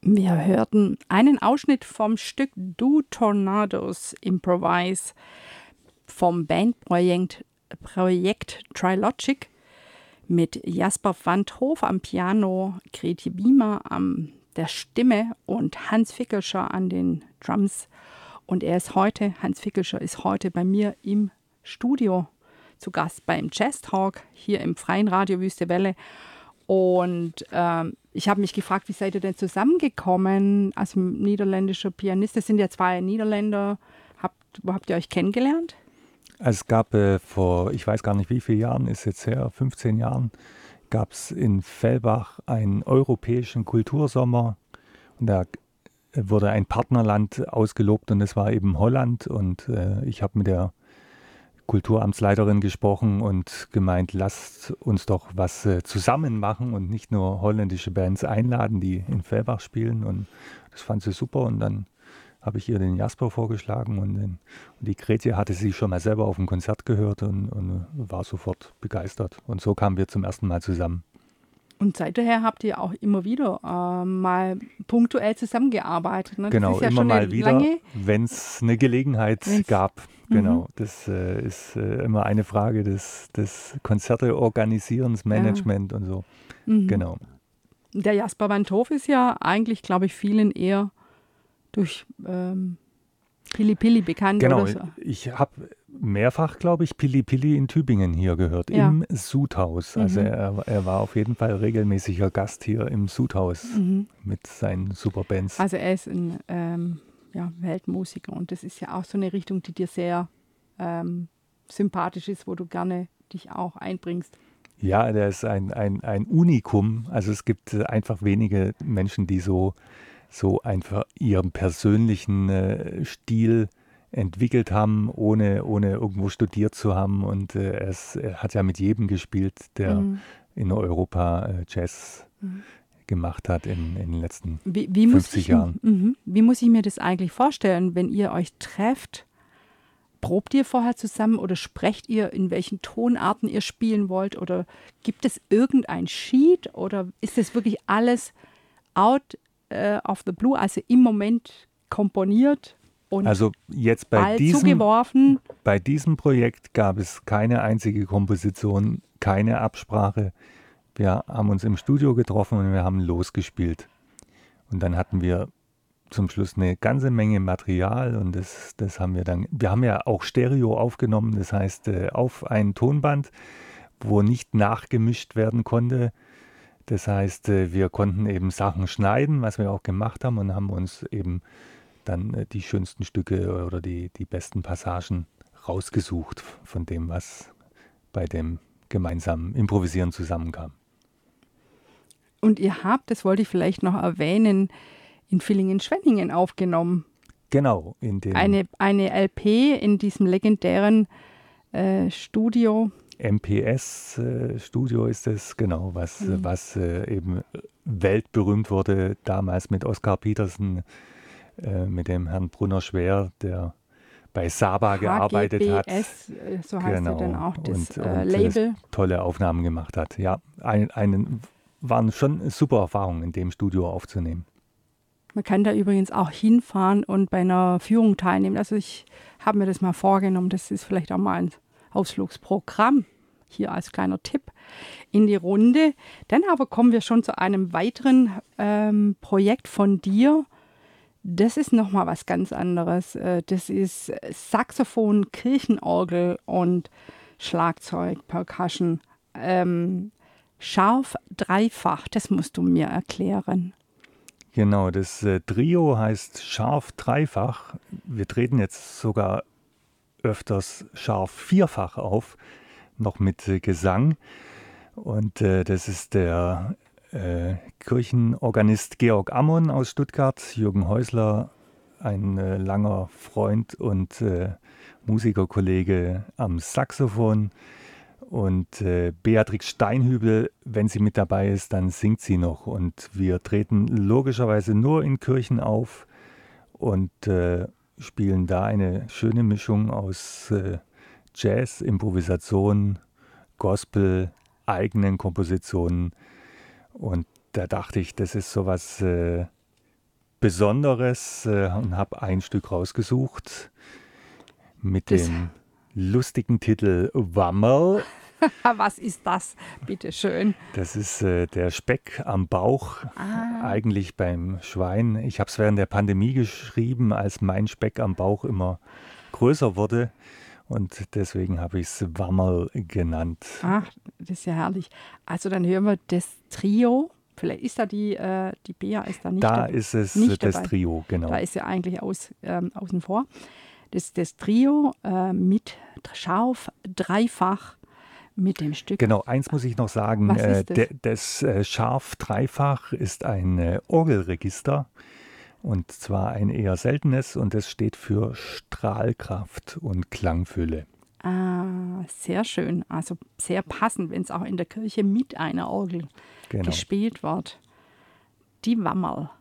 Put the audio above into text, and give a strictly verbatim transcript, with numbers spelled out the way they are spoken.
Wir hörten einen Ausschnitt vom Stück Do Tornadoes Improvise vom Bandprojekt Projekt Trilogic mit Jasper van 't Hof am Piano, Grete Biemer an der Stimme und Hans Fickelscher an den Drums. Und er ist heute, Hans Fickelscher ist heute bei mir im Studio zu Gast beim Jazz Talk hier im Freien Radio Wüste Welle. Und ähm, ich habe mich gefragt, wie seid ihr denn zusammengekommen als niederländischer Pianist? Das sind ja zwei Niederländer. Habt, wo habt ihr euch kennengelernt? Es gab äh, vor, ich weiß gar nicht wie viele Jahren, ist jetzt her, fünfzehn Jahren, gab es in Fellbach einen europäischen Kultursommer. Und da wurde ein Partnerland ausgelobt und das war eben Holland. Und äh, ich habe mit der Kulturamtsleiterin gesprochen und gemeint, lasst uns doch was äh, zusammen machen und nicht nur holländische Bands einladen, die in Fellbach spielen. Und das fand sie super. Und dann habe ich ihr den Jasper vorgeschlagen und, den, und die Grete hatte sie schon mal selber auf dem Konzert gehört und, und war sofort begeistert. Und so kamen wir zum ersten Mal zusammen. Und seither habt ihr auch immer wieder äh, mal punktuell zusammengearbeitet. Ne? Genau, ja immer mal wieder, wenn es eine Gelegenheit wenn's, gab. Genau, mhm. das äh, ist äh, immer eine Frage des, des Konzerte-Organisierens, Management ja. und so. Mhm. Genau. Der Jasper van 't Hof ist ja eigentlich, glaube ich, vielen eher durch ähm, Pili Pili bekannt. Genau, oder so. Ich habe mehrfach, glaube ich, Pili Pili in Tübingen hier gehört, ja. im Sudhaus. Mhm. Also er, er war auf jeden Fall regelmäßiger Gast hier im Sudhaus mhm. mit seinen Superbands. Also er ist ein ähm, ja, Weltmusiker und das ist ja auch so eine Richtung, die dir sehr ähm, sympathisch ist, wo du gerne dich auch einbringst. Ja, der ist ein, ein, ein Unikum. Also es gibt einfach wenige Menschen, die so so einfach ihren persönlichen äh, Stil entwickelt haben, ohne, ohne irgendwo studiert zu haben. Und äh, er, ist, er hat ja mit jedem gespielt, der mhm. in Europa äh, Jazz mhm. gemacht hat in, in den letzten wie, wie fünfzig ich, Jahren. Mh, wie muss ich mir das eigentlich vorstellen, wenn ihr euch trefft? Probt ihr vorher zusammen oder sprecht ihr, in welchen Tonarten ihr spielen wollt? Oder gibt es irgendein Sheet? Oder ist das wirklich alles out of the blue, also im Moment komponiert und also jetzt bei diesem, zugeworfen? Bei diesem Projekt gab es keine einzige Komposition, keine Absprache. Wir haben uns im Studio getroffen und wir haben losgespielt. Und dann hatten wir zum Schluss eine ganze Menge Material und das, das haben wir dann, wir haben ja auch Stereo aufgenommen, das heißt auf ein Tonband, wo nicht nachgemischt werden konnte. Das heißt, wir konnten eben Sachen schneiden, was wir auch gemacht haben und haben uns eben dann die schönsten Stücke oder die, die besten Passagen rausgesucht von dem, was bei dem gemeinsamen Improvisieren zusammenkam. Und ihr habt, das wollte ich vielleicht noch erwähnen, in Villingen-Schwenningen aufgenommen. Genau. In dem eine, eine L P in diesem legendären äh, Studio. M P S-Studio äh, ist es, genau, was, mhm. was äh, eben weltberühmt wurde, damals mit Oskar Petersen, äh, mit dem Herrn Brunner Schwer, der bei Saba gearbeitet hat. So heißt genau. ja dann auch das und, äh, und Label. Tolle Aufnahmen gemacht hat. Ja, ein, einen, waren schon super Erfahrungen, in dem Studio aufzunehmen. Man kann da übrigens auch hinfahren und bei einer Führung teilnehmen. Also ich habe mir das mal vorgenommen, das ist vielleicht auch mal ein Ausflugsprogramm, hier als kleiner Tipp in die Runde. Dann aber kommen wir schon zu einem weiteren ähm, Projekt von dir. Das ist nochmal was ganz anderes. Das ist Saxophon, Kirchenorgel und Schlagzeug, Percussion. Ähm, scharf dreifach, das musst du mir erklären. Genau, das äh, Trio heißt scharf dreifach. Wir treten jetzt sogar öfters scharf vierfach auf, noch mit äh, Gesang. Und äh, das ist der äh, Kirchenorganist Georg Ammon aus Stuttgart, Jürgen Häusler, ein äh, langer Freund und äh, Musikerkollege am Saxophon. Und äh, Beatrix Steinhübel, wenn sie mit dabei ist, dann singt sie noch. Und wir treten logischerweise nur in Kirchen auf und äh, spielen da eine schöne Mischung aus äh, Jazz, Improvisation, Gospel, eigenen Kompositionen. Und da dachte ich, das ist sowas, äh, Besonderes äh, und habe ein Stück rausgesucht mit Das- dem lustigen Titel Wammerl. Was ist das? Bitte schön. Das ist äh, der Speck am Bauch, Ah, eigentlich beim Schwein. Ich habe es während der Pandemie geschrieben, als mein Speck am Bauch immer größer wurde. Und deswegen habe ich es Wammerl genannt. ach, das ist ja herrlich. Also dann hören wir das Trio. Vielleicht ist da die, äh, die Bea ist da nicht Da dabei. ist es nicht das dabei. Trio, genau. Da ist sie eigentlich aus, ähm, außen vor. Das, das Trio äh, mit scharf dreifach mit dem Stück. Genau, eins muss ich noch sagen. Was äh, ist das? de- Das äh, Scharf-Dreifach ist ein äh, Orgelregister und zwar ein eher seltenes und es steht für Strahlkraft und Klangfülle. Ah, sehr schön. Also sehr passend, wenn es auch in der Kirche mit einer Orgel Genau. gespielt wird. Die Wammerl.